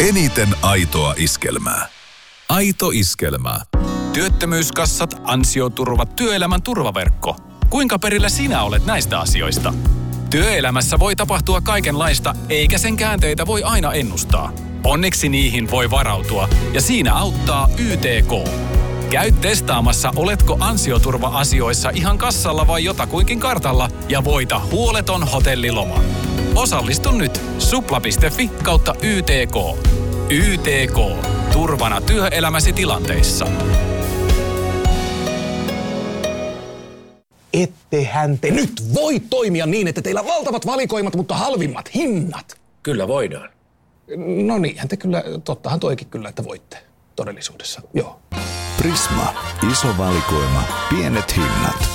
Eniten aitoa iskelmää. Aito iskelmää. Työttömyyskassat, ansioturvat, työelämän turvaverkko. Kuinka perillä sinä olet näistä asioista? Työelämässä voi tapahtua kaikenlaista, eikä sen käänteitä voi aina ennustaa. Onneksi niihin voi varautua, ja siinä auttaa YTK. Käy testaamassa, oletko ansioturva-asioissa ihan kassalla vai jotakuinkin kartalla, ja voita huoleton hotelliloma. Osallistu nyt supla.fi/YTK. YTK. Turvana työelämäsi tilanteissa. Ettehän te nyt voi toimia niin, että teillä on valtavat valikoimat, mutta halvimmat hinnat. Kyllä voidaan. No niinhän te kyllä, tottahan toikin kyllä, että voitte todellisuudessa, joo. Prisma. Iso valikoima. Pienet hinnat.